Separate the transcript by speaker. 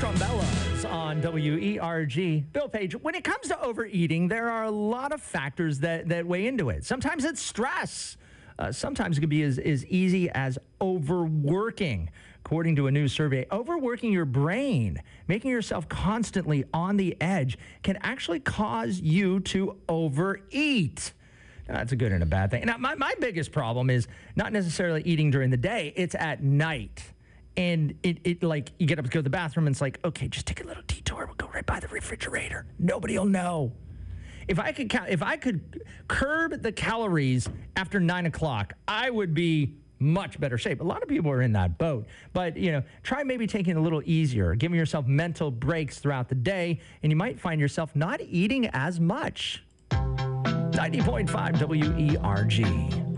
Speaker 1: Trombella's on WERG. Bill Page, when it comes to overeating, there are a lot of factors that weigh into it. Sometimes it's stress. Sometimes it can be as easy as overworking. According to a new survey, overworking your brain, making yourself constantly on the edge, can actually cause you to overeat. Now, that's a good and a bad thing. Now, my biggest problem is not necessarily eating during the day. It's at night. And it like, you get up to go to the bathroom, and it's like, okay, just take a little detour. We'll go right by the refrigerator. Nobody will know. If I could curb the calories after 9 o'clock, I would be much better shape. A lot of people are in that boat. But, try maybe taking it a little easier, giving yourself mental breaks throughout the day, and you might find yourself not eating as much. 90.5 WERG.